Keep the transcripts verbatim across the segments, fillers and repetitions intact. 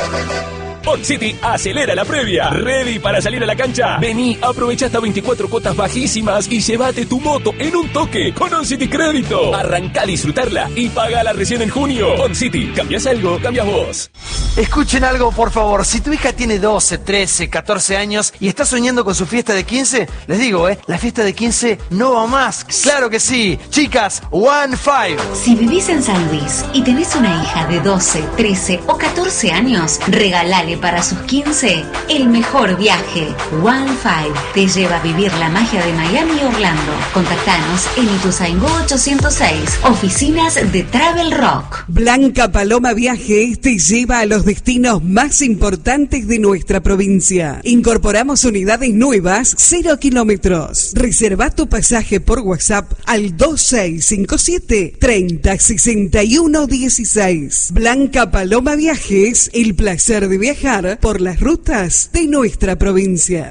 OnCity acelera la previa. ¿Ready para salir a la cancha? Vení, aprovecha hasta veinticuatro cuotas bajísimas y llévate tu moto en un toque con OnCity Crédito. Arrancá a disfrutarla y pagala recién en junio. OnCity, ¿cambias algo? Cambias vos. Escuchen algo, por favor. Si tu hija tiene doce, trece, catorce años y está soñando con su fiesta de quince, les digo, ¿eh? La fiesta de quince no va más. ¡Claro que sí! Chicas, One Five. Si vivís en San Luis y tenés una hija de doce, trece o catorce años, regalale para sus quince el mejor viaje. One Five te lleva a vivir la magia de Miami y Orlando. Contactanos en Ituzaingó ochocientos seis, oficinas de Travel Rock. Blanca Paloma Viajes te lleva a los destinos más importantes de nuestra provincia. Incorporamos unidades nuevas, cero kilómetros. Reserva tu pasaje por WhatsApp al dos seis cinco siete, treinta, sesenta y uno dieciséis. Blanca Paloma Viajes, el placer de viajar por las rutas de nuestra provincia.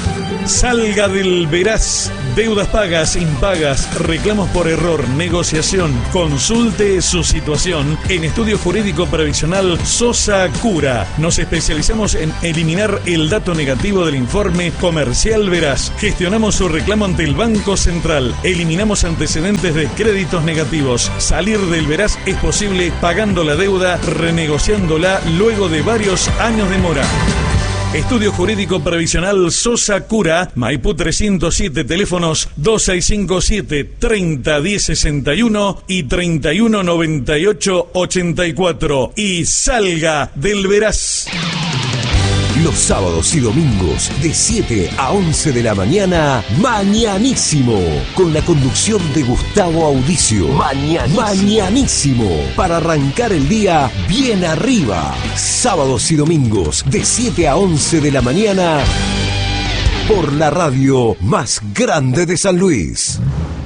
Salga del Veraz. Deudas pagas, impagas, reclamos por error, negociación. Consulte su situación en Estudio Jurídico Previsional Sosa Cura. Nos especializamos en eliminar el dato negativo del informe comercial Veraz. Gestionamos su reclamo ante el Banco Central. Eliminamos antecedentes de créditos negativos. Salir del Veraz es posible pagando la deuda, renegociándola luego de varios años de mora. Estudio Jurídico Previsional Sosa Cura, Maipú trescientos siete, teléfonos dos seis cinco siete, treinta, diez sesenta y uno y treinta y uno noventa y ocho ochenta y cuatro. Y salga del Veraz. Los sábados y domingos de siete a once de la mañana, Mañanísimo, con la conducción de Gustavo Audicio. Mañanísimo. Mañanísimo, para arrancar el día bien arriba. Sábados y domingos de siete a once de la mañana, por la radio más grande de San Luis.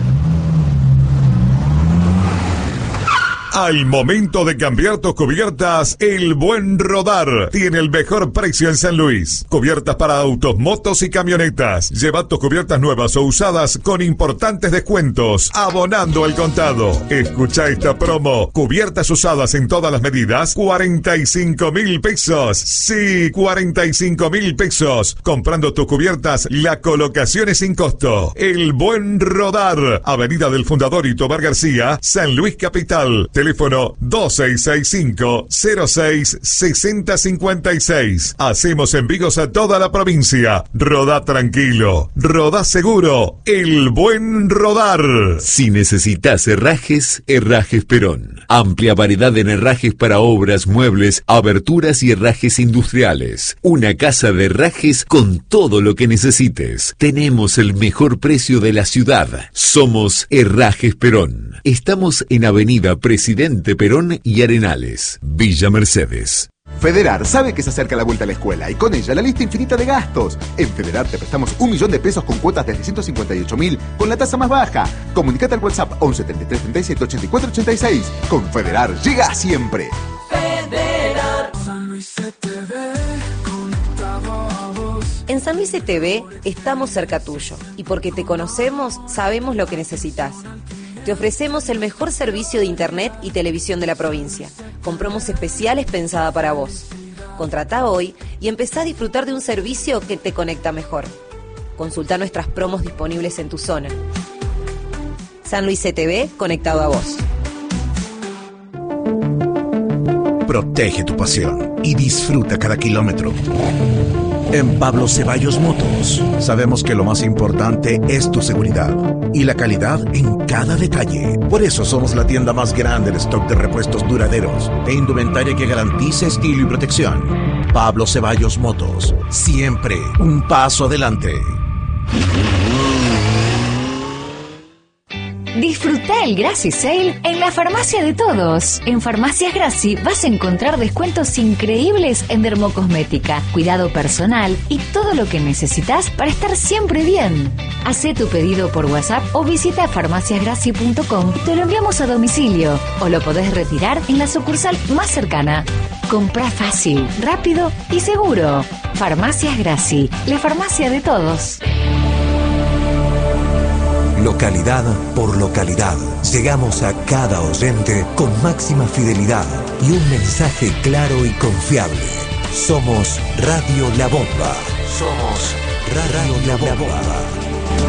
Al momento de cambiar tus cubiertas, El Buen Rodar tiene el mejor precio en San Luis. Cubiertas para autos, motos y camionetas. Lleva tus cubiertas nuevas o usadas con importantes descuentos, abonando al contado. Escucha esta promo. Cubiertas usadas en todas las medidas, cuarenta y cinco mil pesos. Sí, cuarenta y cinco mil pesos. Comprando tus cubiertas, la colocación es sin costo. El Buen Rodar. Avenida del Fundador y Tobar García, San Luis Capital. Teléfono dos seis seis cinco, cero seis, seis cero cinco seis. Hacemos envíos a toda la provincia. Rodá tranquilo, rodá seguro. El Buen Rodar. Si necesitas herrajes, Herrajes Perón. Amplia variedad en herrajes para obras, muebles, aberturas y herrajes industriales. Una casa de herrajes con todo lo que necesites. Tenemos el mejor precio de la ciudad. Somos Herrajes Perón. Estamos en Avenida Presidente Perón y Arenales, Villa Mercedes. Federar sabe que se acerca la vuelta a la escuela y con ella la lista infinita de gastos. En Federar te prestamos un millón de pesos con cuotas desde ciento cincuenta y ocho mil con la tasa más baja. Comunicate al WhatsApp once treinta y tres treinta y siete ochenta y cuatro ochenta y seis. Con Federar llega siempre. Federar. San Luis C T V, conectado a vos. En San Luis C T V estamos cerca tuyo y porque te conocemos sabemos lo que necesitas. Te ofrecemos el mejor servicio de internet y televisión de la provincia, con promos especiales pensada para vos. Contratá hoy y empezá a disfrutar de un servicio que te conecta mejor. Consultá nuestras promos disponibles en tu zona. San Luis C T V, conectado a vos. Protege tu pasión y disfruta cada kilómetro. En Pablo Ceballos Motos sabemos que lo más importante es tu seguridad y la calidad en cada detalle. Por eso somos la tienda más grande de stock de repuestos duraderos e indumentaria que garantice estilo y protección. Pablo Ceballos Motos, siempre un paso adelante. Disfruta el Graci Sale en la farmacia de todos. En Farmacias Graci vas a encontrar descuentos increíbles en dermocosmética, cuidado personal y todo lo que necesitas para estar siempre bien. Hacé tu pedido por WhatsApp o visita farmacias graci punto com y te lo enviamos a domicilio o lo podés retirar en la sucursal más cercana. Comprá fácil, rápido y seguro. Farmacias Graci, la farmacia de todos. Localidad por localidad. Llegamos a cada oyente con máxima fidelidad y un mensaje claro y confiable. Somos Radio La Bomba. Somos Radio La Bomba.